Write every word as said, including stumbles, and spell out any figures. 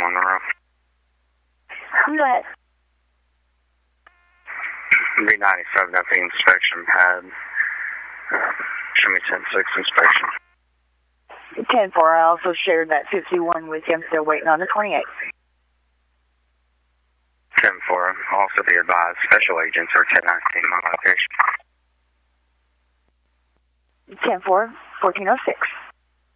Monroe. Who's that? B ninety-seven at the inspection pad. Uh, show me ten six inspection. ten four, I also shared that fifty-one with you. I'm still waiting on the twenty-eight. ten four, also be advised, special agents are ten nineteen my location. ten four, fourteen oh six.